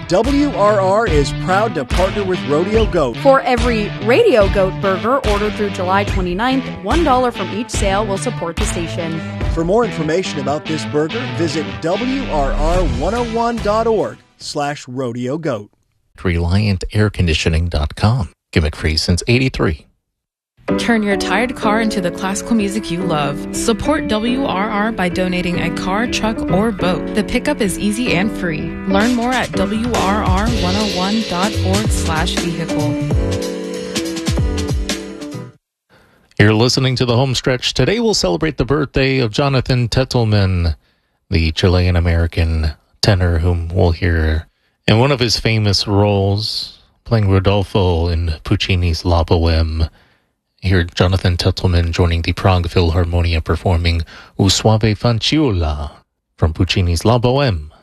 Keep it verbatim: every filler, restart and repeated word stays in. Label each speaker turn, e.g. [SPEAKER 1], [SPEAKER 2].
[SPEAKER 1] W R R is proud to partner with Rodeo Goat.
[SPEAKER 2] For every Radio Goat burger ordered through July twenty-ninth, one dollar from each sale will support the station.
[SPEAKER 1] For more information about this burger, visit W R R one oh one dot org slash rodeo goat.
[SPEAKER 3] Reliant Air Conditioning dot com. Gimmick free since eighty-three.
[SPEAKER 4] Turn your tired car into the classical music you love. Support W R R by donating a car, truck, or boat. The pickup is easy and free. Learn more at W R R one oh one dot org slash vehicle.
[SPEAKER 3] You're listening to The Homestretch. Today we'll celebrate the birthday of Jonathan Tettelman, the Chilean-American tenor whom we'll hear in one of his famous roles, playing Rodolfo in Puccini's La Bohème. Here, Jonathan Tettelman joining the Prague Philharmonia performing U Suave Fanciulla from Puccini's La Bohème.